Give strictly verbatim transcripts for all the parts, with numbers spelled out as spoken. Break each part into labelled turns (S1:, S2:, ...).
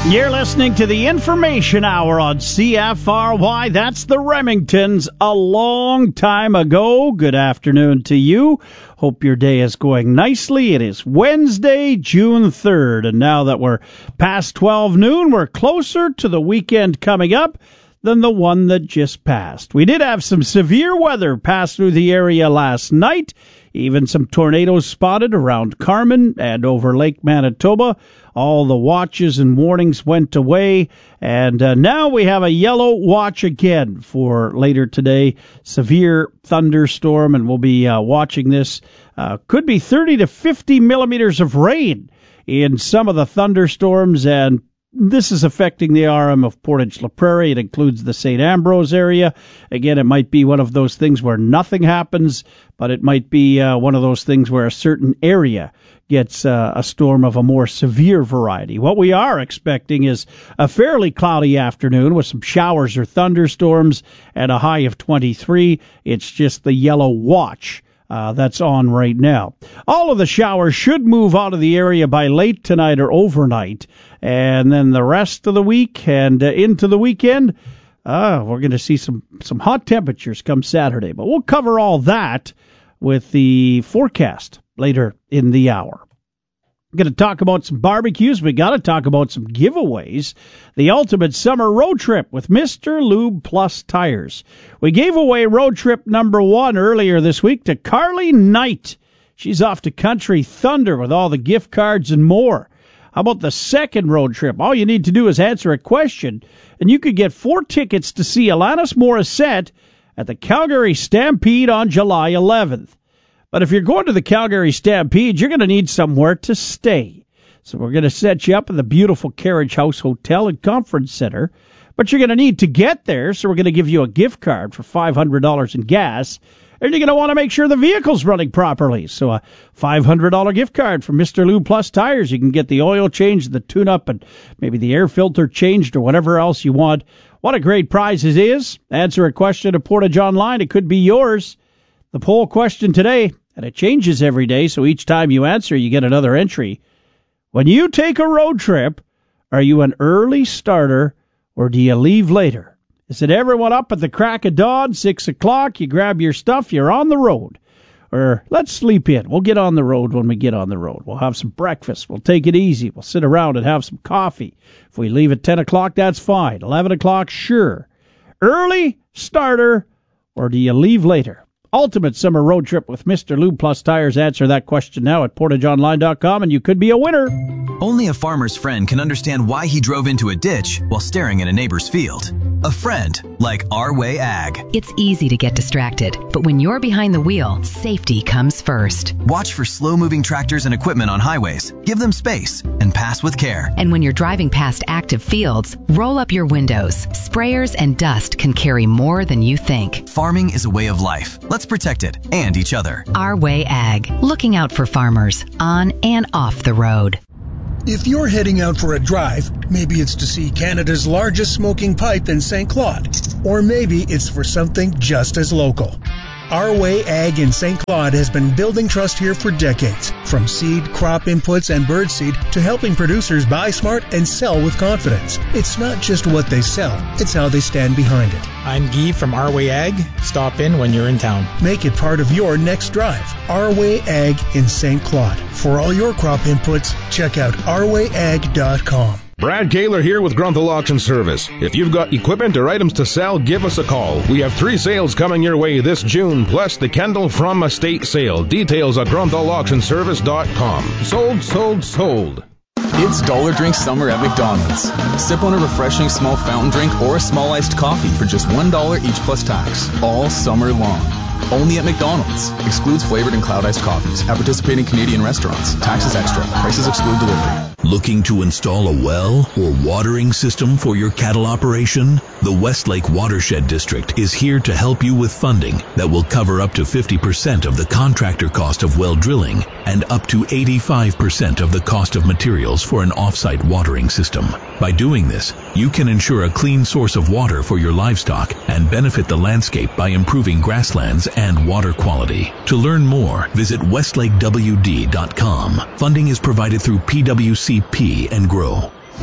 S1: You're listening to the Information Hour on C F R Y. That's the Remingtons a long time ago. Good afternoon to you. Hope your day is going nicely. It is Wednesday, June third, and now that we're past twelve noon, we're closer to the weekend coming up than the one that just passed. We did have some severe weather pass through the area last night. Even some tornadoes spotted around Carmen and over Lake Manitoba. All the watches and warnings went away, and uh, now we have a yellow watch again for later today. Severe thunderstorm, and we'll be uh, watching this. Uh, could be thirty to fifty millimeters of rain in some of the thunderstorms, and this is affecting the R M of Portage La Prairie. It includes the Saint Ambrose area. Again, it might be one of those things where nothing happens, but it might be uh, one of those things where a certain area gets uh, a storm of a more severe variety. What we are expecting is a fairly cloudy afternoon with some showers or thunderstorms and a high of twenty-three. It's just the yellow watch Uh, that's on right now. All of the showers should move out of the area by late tonight or overnight. And then the rest of the week and uh, into the weekend, uh, we're going to see some, some hot temperatures come Saturday. But we'll cover all that with the forecast later in the hour. We're going to talk about some barbecues. We got to talk about some giveaways. The ultimate summer road trip with Mister Lube Plus Tires. We gave away road trip number one earlier this week to Carly Knight. She's off to Country Thunder with all the gift cards and more. How about the second road trip? All you need to do is answer a question, and you could get four tickets to see Alanis Morissette at the Calgary Stampede on July eleventh. But if you're going to the Calgary Stampede, you're going to need somewhere to stay. So we're going to set you up in the beautiful Carriage House Hotel and Conference Center. But you're going to need to get there, so we're going to give you a gift card for five hundred dollars in gas. And you're going to want to make sure the vehicle's running properly. So a five hundred dollars gift card from Mister Lube Plus Tires. You can get the oil changed, the tune-up, and maybe the air filter changed or whatever else you want. What a great prize it is. Answer a question at Portage Online. It could be yours. The poll question today, and it changes every day, so each time you answer, you get another entry. When you take a road trip, are you an early starter or do you leave later? Is it everyone up at the crack of dawn, six o'clock, you grab your stuff, you're on the road? Or let's sleep in. We'll get on the road when we get on the road. We'll have some breakfast. We'll take it easy. We'll sit around and have some coffee. If we leave at ten o'clock, that's fine. eleven o'clock, sure. Early starter or do you leave later? Ultimate summer road trip with Mister Lube Plus Tires. Answer that question now at portage online dot com, and you could be a winner.
S2: Only a farmer's friend can understand why he drove into a ditch while staring at a neighbor's field. A friend like Our Way Ag.
S3: It's easy to get distracted, but when you're behind the wheel, safety comes first.
S2: Watch for slow-moving tractors and equipment on highways. Give them space and pass with care.
S3: And when you're driving past active fields, roll up your windows. Sprayers and dust can carry more than you think.
S2: Farming is a way of life. Let's protect it and each other.
S3: Our Way Ag. Looking out for farmers on and off the road.
S4: If you're heading out for a drive, maybe it's to see Canada's largest smoking pipe in Saint Claude, or maybe it's for something just as local. Our Way Ag in Saint Claude has been building trust here for decades, from seed, crop inputs, and birdseed to helping producers buy smart and sell with confidence. It's not just what they sell, it's how they stand behind it.
S5: I'm Guy from Our Way Ag. Stop in when you're in town.
S4: Make it part of your next drive. Our Way Ag in Saint Claude. For all your crop inputs, check out our way ag dot com.
S6: Brad Kaler here with Grunthal Auction Service. If you've got equipment or items to sell, give us a call. We have three sales coming your way this June, plus the Kendall From Estate sale. Details at grunthal auction service dot com. Sold, sold, sold.
S7: It's Dollar Drink Summer at McDonald's. Sip on a refreshing small fountain drink or a small iced coffee for just one dollar each plus tax, all summer long. Only at McDonald's. Excludes flavored and cloud iced coffees. At participating Canadian restaurants. Taxes extra. Prices exclude delivery.
S8: Looking to install a well or watering system for your cattle operation? The Westlake Watershed District is here to help you with funding that will cover up to fifty percent of the contractor cost of well drilling and up to eighty-five percent of the cost of materials for an off-site watering system. By doing this, you can ensure a clean source of water for your livestock and benefit the landscape by improving grasslands and water quality. To learn more, visit westlake w d dot com. Funding is provided through P W C P and GROW.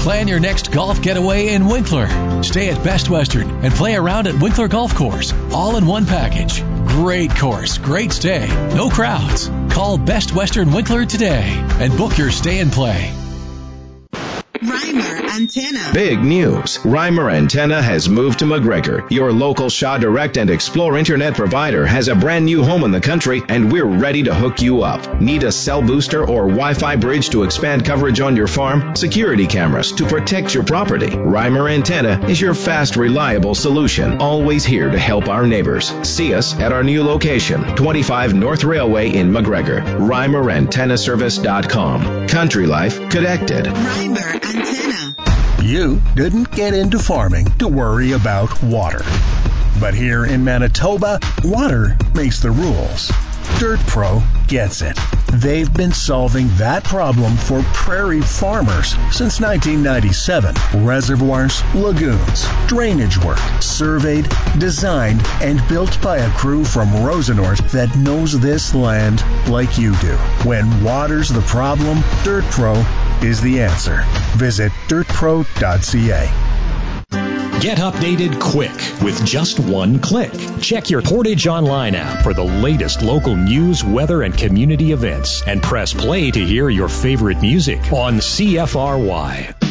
S9: Plan your next golf getaway in Winkler. Stay at Best Western and play around at Winkler Golf Course, all in one package. Great course, great stay, no crowds. Call Best Western Winkler today and book your stay and play.
S10: Reimer Antenna.
S11: Big news. Reimer Antenna has moved to McGregor. Your local Shaw Direct and Explore internet provider has a brand new home in the country, and we're ready to hook you up. Need a cell booster or Wi-Fi bridge to expand coverage on your farm? Security cameras to protect your property? Reimer Antenna is your fast, reliable solution. Always here to help our neighbors. See us at our new location, twenty-five North Railway in McGregor. Reimer Antenna Service dot com. Country Life Connected.
S10: Reimer Antenna.
S4: You didn't get into farming to worry about water. But here in Manitoba, water makes the rules. Dirt Pro gets it. They've been solving that problem for prairie farmers since nineteen ninety-seven. Reservoirs, lagoons, drainage work, surveyed, designed, and built by a crew from Rosenort that knows this land like you do. When water's the problem, Dirt Pro is the answer. Visit dirt pro dot c a.
S12: Get updated quick with just one click. Check your Portage Online app for the latest local news, weather, and community events, and press play to hear your favorite music on C F R Y.